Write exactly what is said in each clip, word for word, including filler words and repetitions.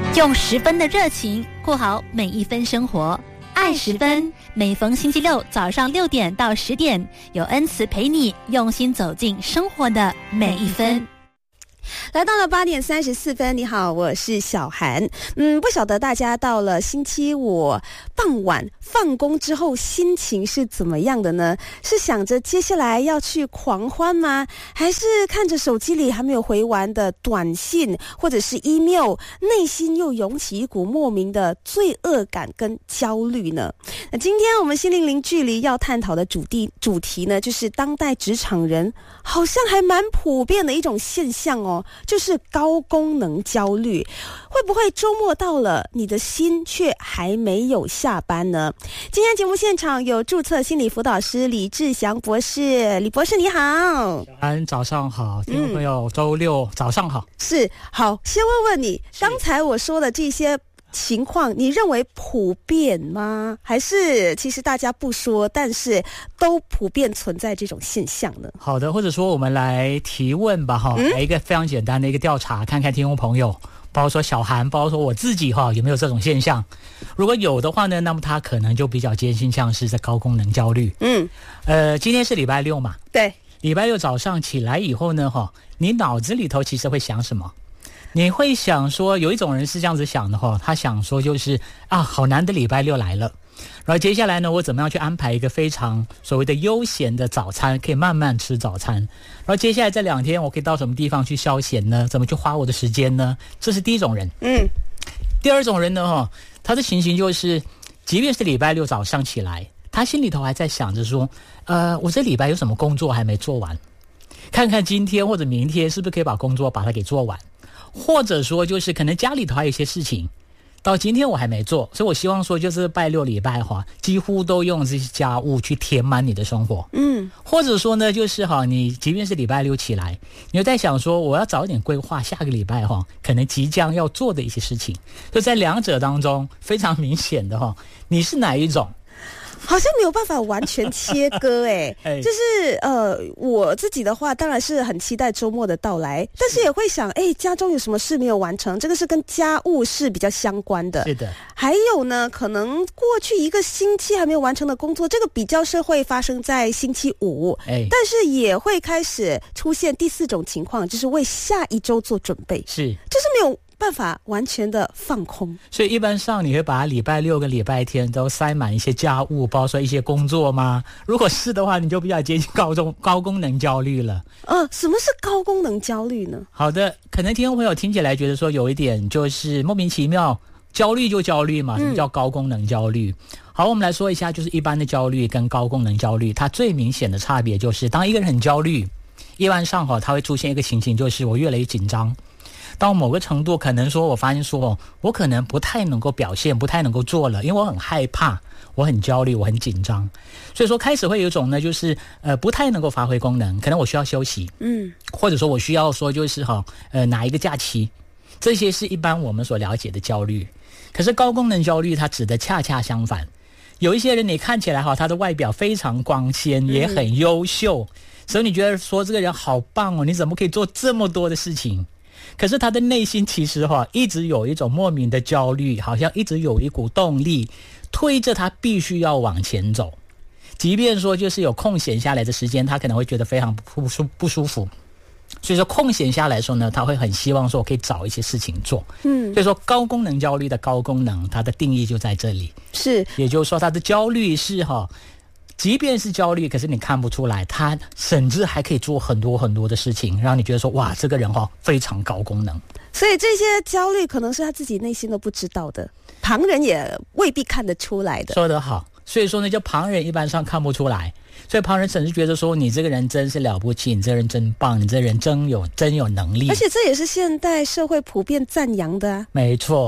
用十分的热情过好每一分生活，爱十分。每逢星期六早上六点到十点，有恩慈陪你用心走进生活的每一分。 来到了八点三十四分，你好，我是小涵。嗯，不晓得大家到了星期五傍晚放工之后心情是怎么样的呢？是想着接下来要去狂欢吗？还是看着手机里还没有回完的短信或者是 email， 内心又涌起一股莫名的罪恶感跟焦虑呢？那今天我们心灵零距离要探讨的主题主题呢，就是当代职场人好像还蛮普遍的一种现象哦，就是高功能焦虑。会不会周末到了，你的心却还没有下班呢？今天节目现场有注册心理辅导师李志祥博士，李博士你好。 小安早上好，听众朋友、嗯、周六早上好。 是，好，先问问你，刚才我说的这些情况你认为普遍吗？还是其实大家不说，但是都普遍存在这种现象呢？ 好的，或者说我们来提问吧哈、嗯，来一个非常简单的一个调查，看看听众朋友，包括说小韩，包括说我自己哈，有没有这种现象？如果有的话呢，那么他可能就比较接近像是在高功能焦虑。嗯，呃，今天是礼拜六嘛， 对， 礼拜六早上起来以后呢，哈，你脑子里头其实会想什么？你会想说，有一种人是这样子想的哈，他想说就是啊，好难得礼拜六来了，然后接下来呢，我怎么样去安排一个非常所谓的悠闲的早餐，可以慢慢吃早餐，然后接下来这两天我可以到什么地方去消遣呢？怎么去花我的时间呢？这是第一种人。嗯，第二种人呢哈，他的情形就是，即便是礼拜六早上起来，他心里头还在想着说，呃，我这礼拜有什么工作还没做完，看看今天或者明天是不是可以把工作把它给做完。或者说就是可能家里头还有一些事情到今天我还没做，所以我希望说就是拜六礼拜哈，几乎都用这些家务去填满你的生活。嗯，或者说呢就是哈，你即便是礼拜六起来，你就在想说我要早一点规划下个礼拜哈可能即将要做的一些事情，就在两者当中非常明显的哈，你是哪一种？ 好像没有办法完全切割诶、欸、就是呃，我自己的话当然是很期待周末的到来，但是也会想诶、欸、家中有什么事没有完成，这个是跟家务事比较相关的。 是的。 还有呢，可能过去一个星期还没有完成的工作，这个比较是会发生在星期五、欸、但是也会开始出现第四种情况，就是为下一周做准备。 是， 就是没有办法完全的放空。 所以一般上你会把礼拜六跟礼拜天都塞满一些家务，包括说一些工作吗？如果是的话，你就比较接近高中高功能焦虑了。 嗯、呃，什么是高功能焦虑呢？ 好的，可能听众朋友听起来觉得说有一点就是莫名其妙，焦虑就焦虑嘛，什么叫高功能焦虑？嗯、好，我们来说一下，就是一般的焦虑跟高功能焦虑，它最明显的差别就是，当一个人很焦虑，一般上哈，它会出现一个情形，就是我越来越紧张。到某个程度，可能说我发现说我可能不太能够表现，不太能够做了，因为我很害怕，我很焦虑，我很紧张，所以说开始会有一种呢，就是呃不太能够发挥功能，可能我需要休息，嗯，或者说我需要说就是哈呃哪一个假期，这些是一般我们所了解的焦虑。可是高功能焦虑它指的恰恰相反，有一些人你看起来哈他的外表非常光鲜，也很优秀，嗯、所以你觉得说这个人好棒哦，你怎么可以做这么多的事情？可是他的内心其实哈一直有一种莫名的焦虑，好像一直有一股动力推着他必须要往前走，即便说就是有空闲下来的时间，他可能会觉得非常不舒不舒服。所以说空闲下来的时候呢，他会很希望说我可以找一些事情做。嗯，所以说高功能焦虑的高功能，它的定义就在这里。是，也就是说他的焦虑是哈。即便是焦虑，可是你看不出来，他甚至还可以做很多很多的事情，让你觉得说哇，这个人哦非常高功能。 所以这些焦虑可能是他自己内心都不知道的，旁人也未必看得出来的。 说得好，所以说呢，就旁人一般上看不出来，所以旁人甚至觉得说你这个人真是了不起，你这个人真棒，你这个人真有真有能力。 而且这也是现代社会普遍赞扬的啊。 没错。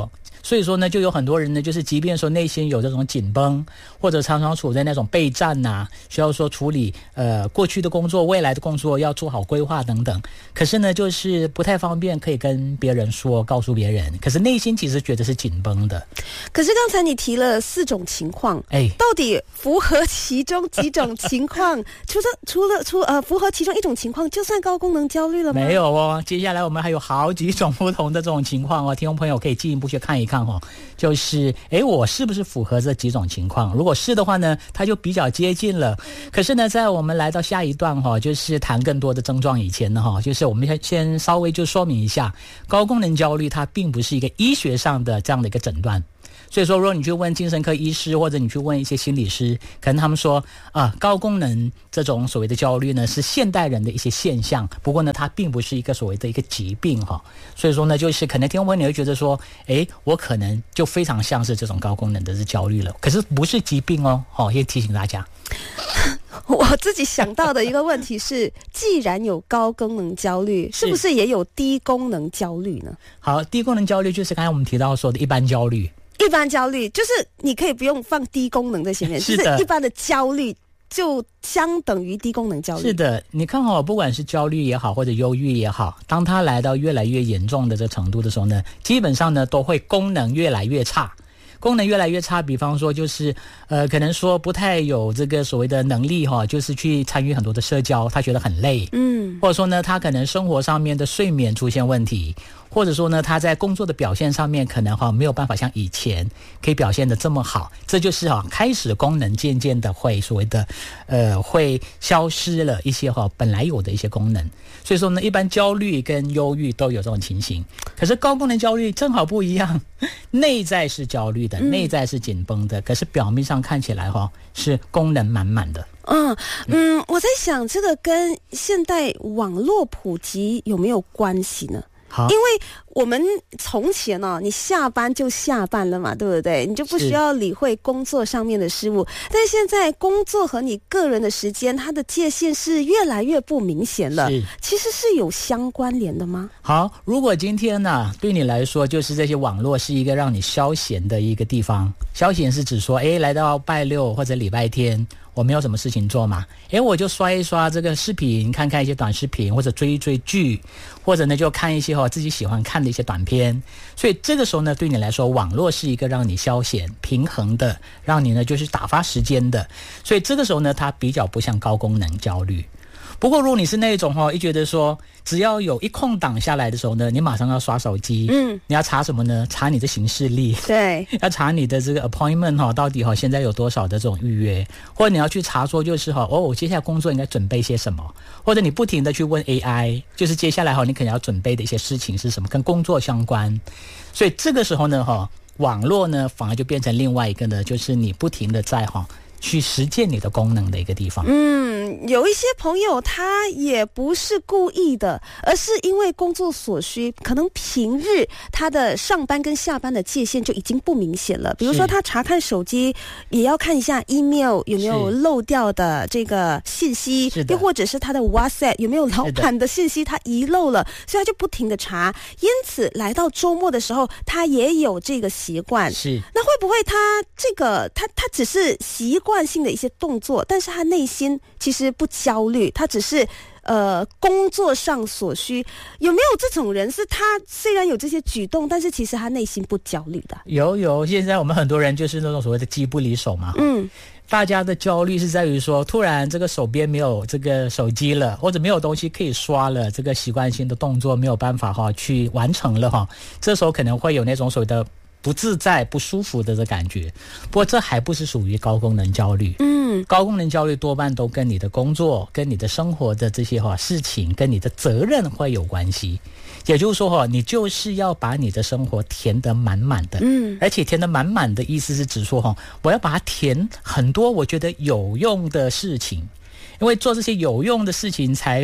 所以说呢，就有很多人呢，就是即便说内心有这种紧绷，或者常常处在那种备战呐、啊，需要说处理呃过去的工作、未来的工作要做好规划等等，可是呢，就是不太方便可以跟别人说，告诉别人，可是内心其实觉得是紧绷的。 可是刚才你提了四种情况， 哎， 到底符合其中几种情况？除了除了除呃符合其中一种情况，就算高功能焦虑了吗？ 没有哦，接下来我们还有好几种不同的这种情况哦，听众朋友可以进一步去看一看哦。就是哎，我是不是符合这几种情况？如果是的话呢，它就比较接近了。可是呢，在我们来到下一段哈、哦，就是谈更多的症状以前呢哈、哦，就是我们先先稍微就说明一下，高功能焦虑它并不是一个医学上的这样的一个诊断。所以说，如果你去问精神科医师，或者你去问一些心理师，可能他们说啊，高功能这种所谓的焦虑呢，是现代人的一些现象。不过呢，它并不是一个所谓的一个疾病哈。所以说呢，就是可能听众朋友你会觉得说，诶，我可能就非常像是这种高功能的是焦虑了，可是不是疾病哦。好，也提醒大家。 我自己想到的一个问题是，既然有高功能焦虑，是不是也有低功能焦虑呢？ 好，低功能焦虑就是刚才我们提到说的一般焦虑。 一般焦虑就是你可以不用放低功能在前面， 是的， 就是一般的焦虑就相等于低功能焦虑。 是的，你看哦，不管是焦虑也好，或者忧郁也好，当它来到越来越严重的这程度的时候呢，基本上呢都会功能越来越差。功能越来越差，比方说就是呃，可能说不太有这个所谓的能力哈、哦，就是去参与很多的社交，他觉得很累，嗯，或者说呢，他可能生活上面的睡眠出现问题，或者说呢，他在工作的表现上面可能哈、哦、没有办法像以前可以表现得这么好，这就是哈、哦、开始功能渐渐的会所谓的呃会消失了一些哈、哦、本来有的一些功能，所以说呢，一般焦虑跟忧郁都有这种情形，可是高功能焦虑正好不一样，内在是焦虑的。内在是紧绷的、嗯、可是表面上看起来哈、哦、是功能满满的。 嗯嗯，我在想这个跟现代网络普及有没有关系呢？好，因为我们从前哦，你下班就下班了嘛，对不对？你就不需要理会工作上面的事物。但现在工作和你个人的时间，它的界限是越来越不明显了。其实是有相关联的吗？ 好，如果今天呢、啊，对你来说就是这些网络是一个让你消闲的一个地方，消闲是指说，哎，来到拜六或者礼拜天。我没有什么事情做嘛，诶，我就刷一刷这个视频，看看一些短视频，或者追一追剧，或者呢就看一些哦自己喜欢看的一些短片。所以这个时候呢，对你来说，网络是一个让你消闲、平衡的，让你呢就是打发时间的。所以这个时候呢，它比较不像高功能焦虑。不过如果你是那种哈，一觉得说只要有一空档下来的时候呢，你马上要刷手机，嗯，你要查什么呢？查你的行事历， 对， 要查你的这个 appointment 哈，到底哈现在有多少的这种预约，或者你要去查说就是哈，哦，我接下来工作应该准备些什么，或者你不停的去问 A I， 就是接下来哈你可能要准备的一些事情是什么，跟工作相关，所以这个时候呢哈，网络呢反而就变成另外一个呢，就是你不停的在哈。去实践你的功能的一个地方。 嗯，有一些朋友他也不是故意的，而是因为工作所需，可能平日他的上班跟下班的界限就已经不明显了。比如说他查看手机也要看一下 email 有没有漏掉的这个信息，又或者是他的 WhatsApp 有没有老板的信息他遗漏了，所以他就不停的查。因此来到周末的时候他也有这个习惯。 是， 那会不会他这个他他只是习惯惯性的一些动作，但是他内心其实不焦虑，他只是呃工作上所需。有没有这种人是他虽然有这些举动，但是其实他内心不焦虑的？ 有有，现在我们很多人就是那种所谓的机不离手嘛。嗯，大家的焦虑是在于说，突然这个手边没有这个手机了，或者没有东西可以刷了，这个习惯性的动作没有办法哈去完成了哈，这时候可能会有那种所谓的不自在、不舒服的这感觉。不过这还不是属于高功能焦虑。嗯，高功能焦虑多半都跟你的工作、跟你的生活的这些哈事情、跟你的责任会有关系。也就是说哈，你就是要把你的生活填得满满的。嗯，而且填得满满的意思是指说哈，我要把它填很多我觉得有用的事情。因为做这些有用的事情才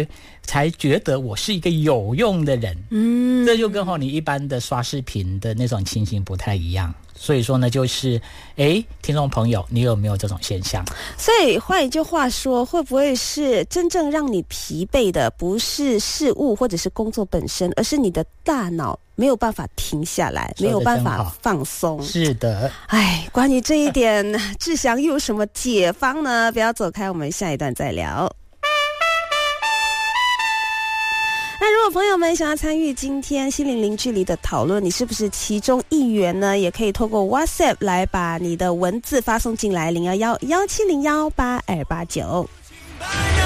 才觉得我是一个有用的人。嗯，这就跟后你一般的刷视频的那种情形不太一样。所以说呢，就是诶，听众朋友，你有没有这种现象？ 所以换一句话说，会不会是真正让你疲惫的不是事物或者是工作本身，而是你的大脑没有办法停下来，没有办法放松？是的。 哎，关于这一点，志祥又有什么解方呢？不要走开，我们下一段再聊。那如果朋友们想要参与今天心灵零距离的讨论，你是不是其中一员呢？也可以透过 WhatsApp 来把你的文字发送进来，零幺幺幺七零幺八二八九。